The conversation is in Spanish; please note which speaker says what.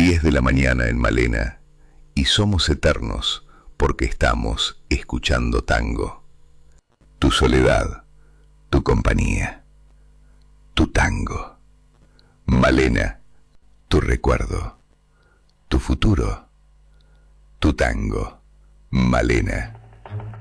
Speaker 1: 10 de la mañana en Malena y somos eternos porque estamos escuchando tango. Tu soledad, tu compañía, tu tango. Malena, tu recuerdo, tu futuro, tu tango. Malena.